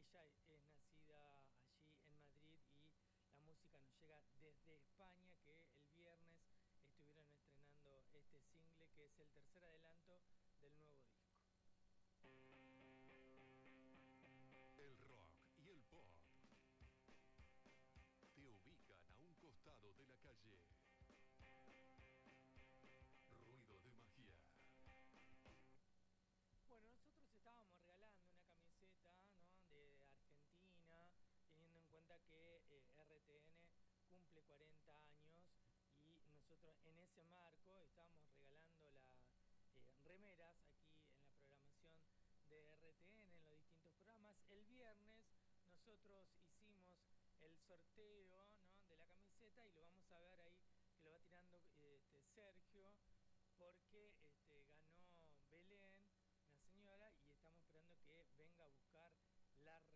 Ella es nacida allí en Madrid y la música nos llega desde España, que el viernes estuvieron estrenando este single que es el tercer adelanto del nuevo disco. El rock y el pop te ubican a un costado de la calle. Ruido de magia. Bueno, nosotros estábamos regalando una camiseta, ¿no?, de Argentina, teniendo en cuenta que RTN cumple 40 años y nosotros en ese marco estábamos regalando las remeras aquí en la programación de RTN, en los distintos programas. El viernes nosotros hicimos el sorteo, ¿no?, de la camiseta y lo vamos a ver ahí